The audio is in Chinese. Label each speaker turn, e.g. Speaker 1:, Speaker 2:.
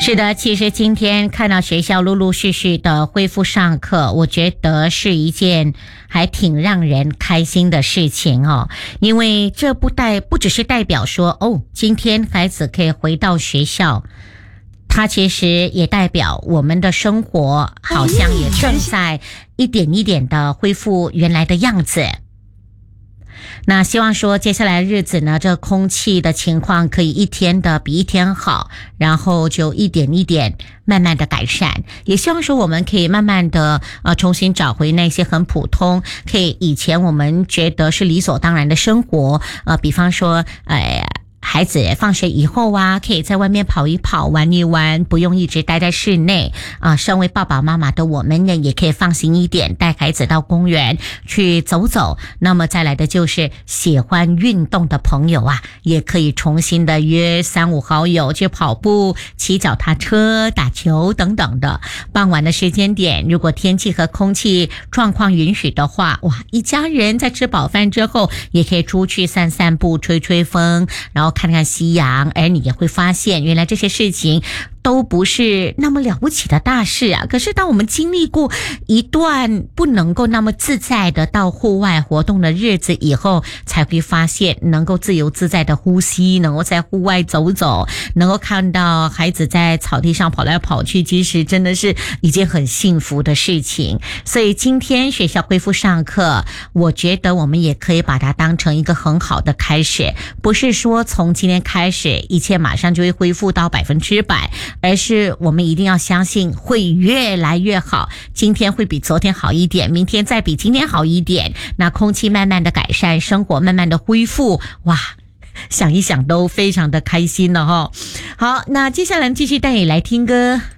Speaker 1: 是的，其实今天看到学校陆陆续续的恢复上课，我觉得是一件还挺让人开心的事情哦。因为这不只是代表说今天孩子可以回到学校，它其实也代表我们的生活好像也正在一点一点的恢复原来的样子。那希望说接下来的日子呢，这空气的情况可以一天的比一天好，然后就一点一点慢慢的改善。也希望说我们可以慢慢的重新找回那些很普通，可以以前我们觉得是理所当然的生活，比方说孩子放学以后啊，可以在外面跑一跑，玩一玩，不用一直待在室内身为爸爸妈妈的我们呢，也可以放心一点，带孩子到公园去走走。那么再来的就是喜欢运动的朋友啊，也可以重新的约3-5好友去跑步、骑脚踏车、打球等等的。傍晚的时间点，如果天气和空气状况允许的话，哇，一家人在吃饱饭之后，也可以出去散散步、吹吹风，然后看看夕阳，而你也会发现原来这些事情都不是那么了不起的大事啊。可是当我们经历过一段不能够那么自在的到户外活动的日子以后，才会发现能够自由自在的呼吸，能够在户外走走，能够看到孩子在草地上跑来跑去，其实真的是一件很幸福的事情。所以今天学校恢复上课，我觉得我们也可以把它当成一个很好的开始，不是说从今天开始一切马上就会恢复到100%，而是我们一定要相信会越来越好，今天会比昨天好一点，明天再比今天好一点，那空气慢慢的改善，生活慢慢的恢复，哇，想一想都非常的开心了齁。好，那接下来继续带你来听歌。